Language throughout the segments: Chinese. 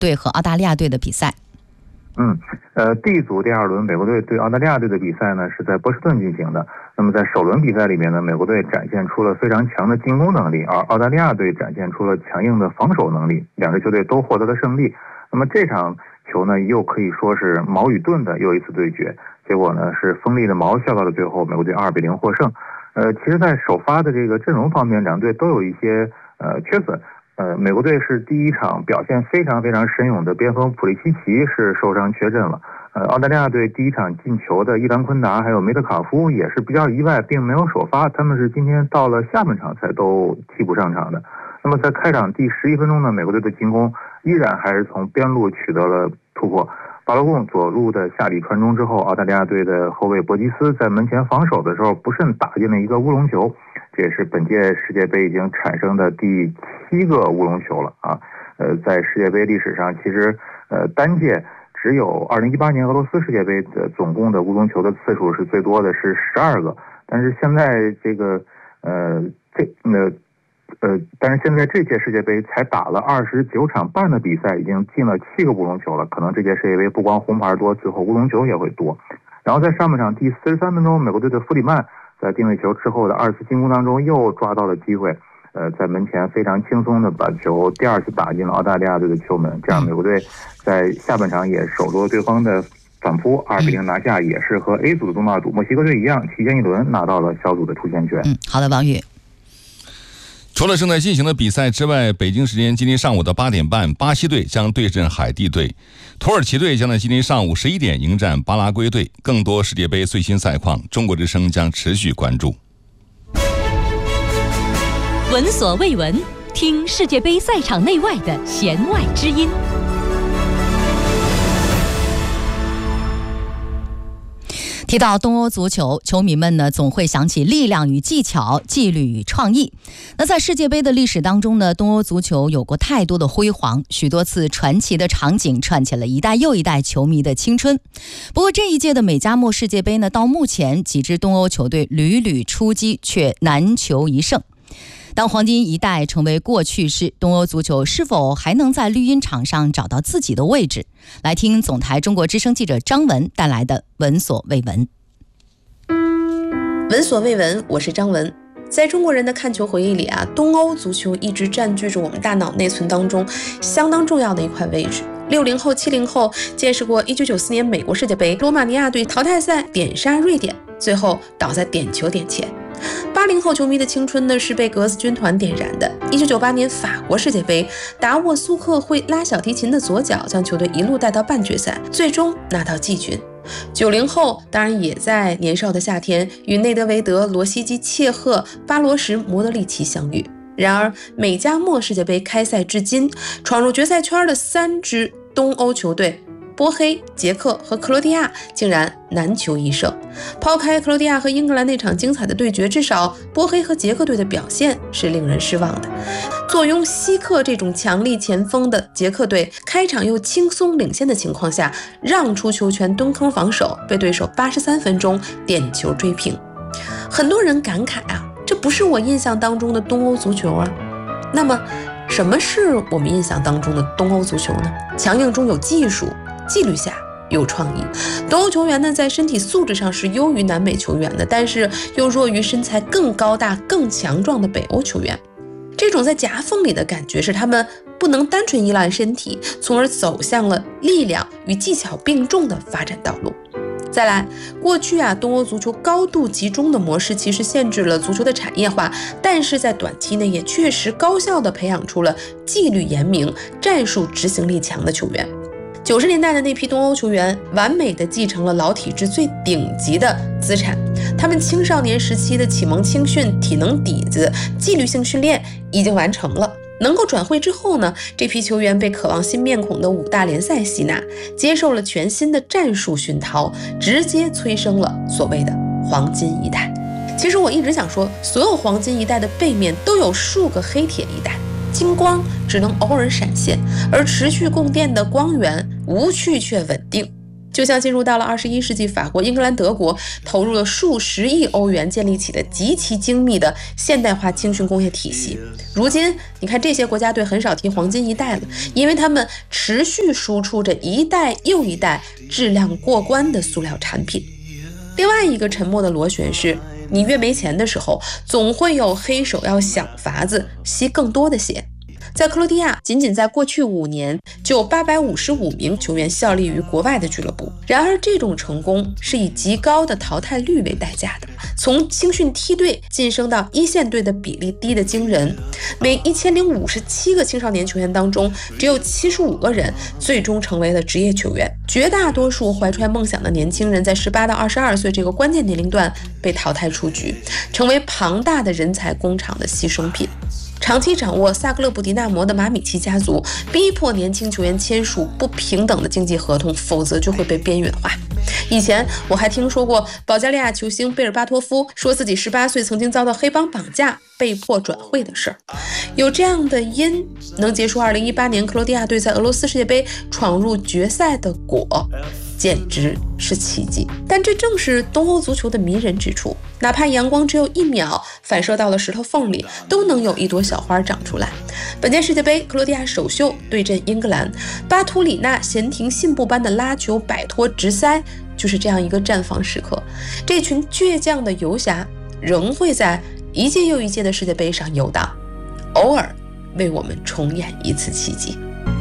队和澳大利亚队的比赛。 D 组第2轮美国队对澳大利亚队的比赛呢是在波士顿进行的。那么在首轮比赛里面呢，美国队展现出了非常强的进攻能力，而澳大利亚队展现出了强硬的防守能力，两支球队都获得了胜利。那么这场球呢，又可以说是矛与盾的又一次对决，结果呢是锋利的矛笑到了最后，美国队2-0获胜。其实在首发的这个阵容方面，两队都有一些缺损。美国队是第一场表现非常非常神勇的边锋普利西奇是受伤缺阵了。澳大利亚队第一场进球的伊兰昆达还有梅德卡夫也是比较意外，并没有首发，他们是今天到了下半场才都替补上场的。那么在开场第11分钟呢，美国队的进攻依然还是从边路取得了突破，巴洛贡左路的下底传中之后，澳大利亚队的后卫博吉斯在门前防守的时候不慎打进了一个乌龙球，这也是本届世界杯已经产生的第7个乌龙球了啊。在世界杯历史上，其实单届只有2018年俄罗斯世界杯的总共的乌龙球的次数是最多的，是12个。但是现在这届世界杯才打了29场半的比赛，已经进了7个乌龙球了。可能这届世界杯不光红牌多，最后乌龙球也会多。然后在上半场第43分钟，美国队的弗里曼在定位球之后的2次进攻当中又抓到了机会，在门前非常轻松的把球第2次打进了澳大利亚队的球门，这样美国队在下半场也手夺对方的反扑，2-0拿下，也是和 A 组的东道主墨西哥队一样，提前一轮拿到了小组的出线权。 好的，王宇。 除了正在进行的比赛之外，北京时间今天上午的8点半，巴西队将对阵海地队，土耳其队将在今天上午11点迎战巴拉圭队。更多世界杯最新赛况，中国之声将持续关注。 闻所未闻，听世界杯赛场内外的弦外之音。 提到东欧足球，球迷们呢总会想起力量与技巧、纪律与创意。那在世界杯的历史当中呢，东欧足球有过太多的辉煌，许多次传奇的场景串起了一代又一代球迷的青春。不过这一届的美加墨世界杯呢，到目前几支东欧球队屡屡出击，却难求一胜。当黄金一代成为过去式，东欧足球是否还能在绿茵场上找到自己的位置？来听总台中国之声记者张文带来的闻所未闻。 闻所未闻，我是张文。在中国人的看球回忆里啊，东欧足球一直占据着我们大脑内存当中相当重要的一块位置。60后、70后见识过1994年美国世界杯，罗马尼亚队淘汰赛点杀瑞典，最后倒在点球点前。80后球迷的青春呢是被格子军团点燃的。1998年法国世界杯，达沃苏克会拉小提琴的左脚将球队一路带到半决赛，最终拿到季军。90后当然也在年少的夏天与内德维德、罗西基、切赫、巴罗什、莫德里奇相遇。然而美加墨世界杯开赛至今，闯入决赛圈的3支东欧球队波黑、捷克和克罗地亚竟然难求一胜。抛开克罗地亚和英格兰那场精彩的对决，至少波黑和捷克队的表现是令人失望的。坐拥希克这种强力前锋的捷克队，开场又轻松领先的情况下，让出球权蹲坑防守，被对手83分钟点球追平。很多人感慨啊，这不是我印象当中的东欧足球啊。那么什么是我们印象当中的东欧足球呢？强硬中有技术，纪律下有创意。东欧球员呢，在身体素质上是优于南美球员的，但是又弱于身材更高大、更强壮的北欧球员。这种在夹缝里的感觉，是他们不能单纯依赖身体，从而走向了力量与技巧并重的发展道路。再来，过去啊，东欧足球高度集中的模式其实限制了足球的产业化，但是在短期内也确实高效地培养出了纪律严明、战术执行力强的球员。90年代的那批东欧球员完美地继承了老体制最顶级的资产，他们青少年时期的启蒙青训、体能底子、纪律性训练已经完成了。能够转会之后呢，这批球员被渴望新面孔的5大联赛吸纳，接受了全新的战术熏陶，直接催生了所谓的黄金一代。其实我一直想说，所有黄金一代的背面都有数个黑铁一代，金光只能偶尔闪现，而持续供电的光源无趣却稳定。 就像进入到了21世纪，法国、英格兰、德国投入了数十亿欧元建立起的极其精密的现代化青训工业体系。如今你看这些国家队很少提黄金一代了，因为他们持续输出着一代又一代质量过关的塑料产品。另外一个沉默的螺旋是，你越没钱的时候，总会有黑手要想法子吸更多的血。在克罗地亚，仅仅在过去5年就有855名球员效力于国外的俱乐部。然而这种成功是以极高的淘汰率为代价的，从青训梯队晋升到一线队的比例低得惊人，每1057个青少年球员当中，只有75个人最终成为了职业球员。绝大多数怀揣梦想的年轻人在18到22岁这个关键年龄段被淘汰出局，成为庞大的人才工厂的牺牲品。长期掌握萨格勒布迪纳摩的马米奇家族逼迫年轻球员签署不平等的经济合同，否则就会被边缘化。以前我还听说过保加利亚球星贝尔巴托夫说自己18岁曾经遭到黑帮绑架，被迫转会的事儿。有这样的因，能结束2018年克罗地亚队在俄罗斯世界杯闯入决赛的果，简直是奇迹。但这正是东欧足球的迷人之处，哪怕阳光只有1秒反射到了石头缝里，都能有一朵小花长出来。本届世界杯，克罗地亚首秀对阵英格兰，巴图里纳闲庭信步般的拉球摆脱直塞，就是这样一个绽放时刻。这群倔强的游侠仍会在一届又一届的世界杯上游荡，偶尔为我们重演一次奇迹。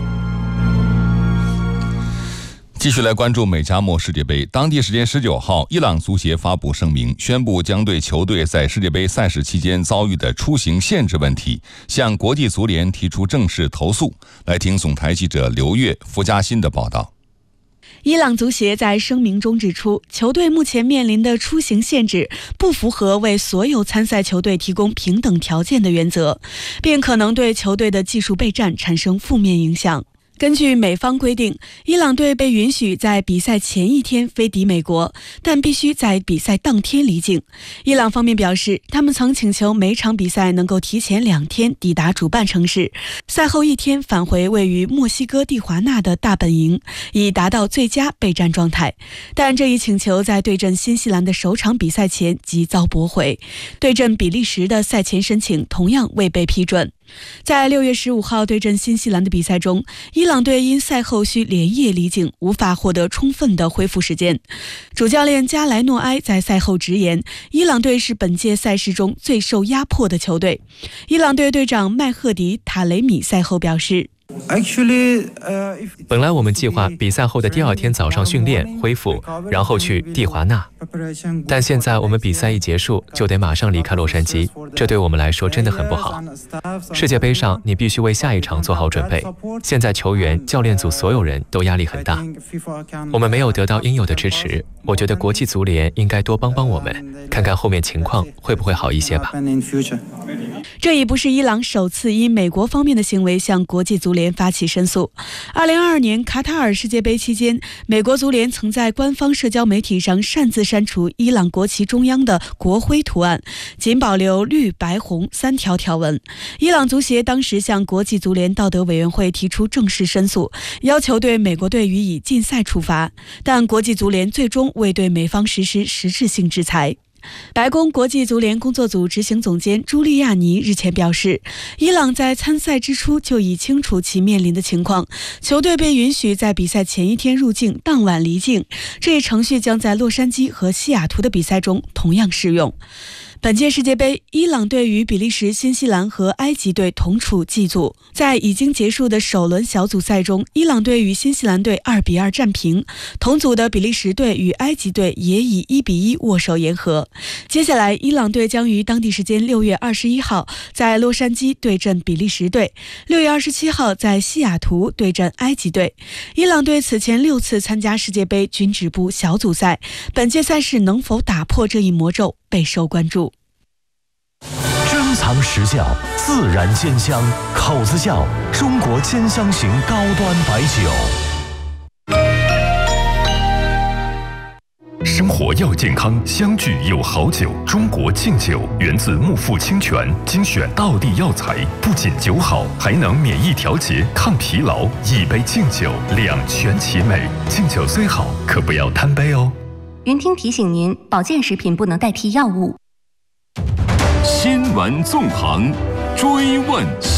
继续来关注美加墨世界杯。当地时间19号，伊朗足协发布声明，宣布将对球队在世界杯赛事期间遭遇的出行限制问题向国际足联提出正式投诉。来听总台记者刘越、付嘉欣的报道。 伊朗足协在声明中指出，球队目前面临的出行限制不符合为所有参赛球队提供平等条件的原则，并可能对球队的技术备战产生负面影响。根据美方规定，伊朗队被允许在比赛前一天飞抵美国，但必须在比赛当天离境。伊朗方面表示，他们曾请求每场比赛能够提前2天抵达主办城市，赛后1天返回位于墨西哥蒂华纳的大本营，以达到最佳备战状态。但这一请求在对阵新西兰的首场比赛前即遭驳回，对阵比利时的赛前申请同样未被批准。在6月15号对阵新西兰的比赛中，伊朗队因赛后需连夜离境，无法获得充分的恢复时间。主教练加莱诺埃在赛后直言，伊朗队是本届赛事中最受压迫的球队。伊朗队队长麦赫迪·塔雷米赛后表示， 本来我们计划比赛后的第2天早上训练恢复，然后去蒂华纳，但现在我们比赛一结束就得马上离开洛杉矶，这对我们来说真的很不好。世界杯上你必须为下一场做好准备，现在球员、教练组所有人都压力很大，我们没有得到应有的支持，我觉得国际足联应该多帮帮我们，看看后面情况会不会好一些吧。 这已不是伊朗首次因美国方面的行为向国际足联发起申诉。2022年卡塔尔世界杯期间，美国足联曾在官方社交媒体上擅自删除伊朗国旗中央的国徽图案，仅保留绿、白、红3条条纹。伊朗足协当时向国际足联道德委员会提出正式申诉，要求对美国队予以禁赛处罚，但国际足联最终未对美方实施实质性制裁。白宫国际足联工作组执行总监朱利亚尼日前表示，伊朗在参赛之初就已清楚其面临的情况，球队被允许在比赛前一天入境，当晚离境，这一程序将在洛杉矶和西雅图的比赛中同样适用。本届世界杯，伊朗队与比利时、新西兰和埃及队同处 G 组。在已经结束的首轮小组赛中，伊朗队与新西兰队2-2战平，同组的比利时队与埃及队也以1-1握手言和。接下来，伊朗队将于当地时间6月21号在洛杉矶对阵比利时队，6月27号在西雅图对阵埃及队。伊朗队此前6次参加世界杯均止步小组赛，本届赛事能否打破这一魔咒备受关注。 珍藏实窖，自然鲜香，口子窖，中国兼香型高端白酒。生活活要健康，相聚有好酒。中国敬酒源自木富清泉，精选道地药材，不仅酒好，还能免疫调节、抗疲劳。一杯敬酒，两全其美。敬酒虽好，可不要贪杯哦。 云听提醒您，保健食品不能代替药物。 新闻纵横，追问